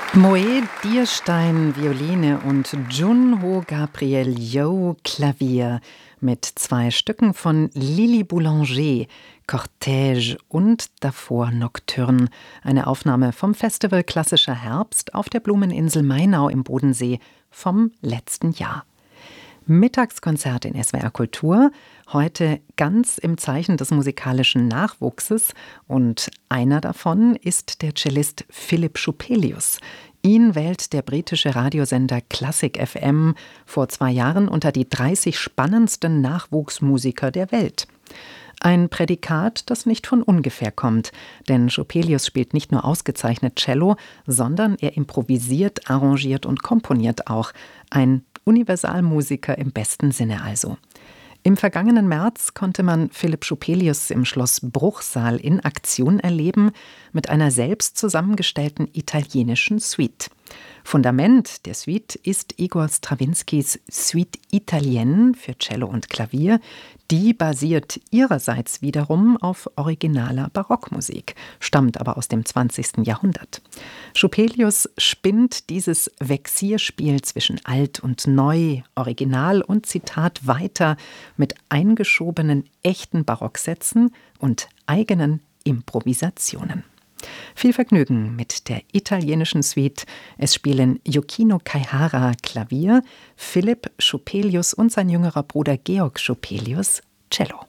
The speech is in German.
Moe Dierstein Violine und Junho Gabriel Yeo Klavier mit 2 Stücken von Lili Boulanger, Cortège und davor Nocturne. Eine Aufnahme vom Festival Klassischer Herbst auf der Blumeninsel Mainau im Bodensee vom letzten Jahr. Mittagskonzert in SWR Kultur, heute ganz im Zeichen des musikalischen Nachwuchses, und einer davon ist der Cellist Philipp Schupelius. Ihn wählt der britische Radiosender Classic FM vor 2 Jahren unter die 30 spannendsten Nachwuchsmusiker der Welt. Ein Prädikat, das nicht von ungefähr kommt, denn Schupelius spielt nicht nur ausgezeichnet Cello, sondern er improvisiert, arrangiert und komponiert auch. Ein Universalmusiker im besten Sinne also. Im vergangenen März konnte man Philipp Schupelius im Schloss Bruchsal in Aktion erleben mit einer selbst zusammengestellten italienischen Suite. Fundament der Suite ist Igor Strawinskys Suite Italienne für Cello und Klavier. Die basiert ihrerseits wiederum auf originaler Barockmusik, stammt aber aus dem 20. Jahrhundert. Schupelius spinnt dieses Vexierspiel zwischen alt und neu, Original und Zitat weiter mit eingeschobenen echten Barocksätzen und eigenen Improvisationen. Viel Vergnügen mit der italienischen Suite. Es spielen Yukino Kaihara Klavier, Philipp Schupelius und sein jüngerer Bruder Georg Schupelius Cello.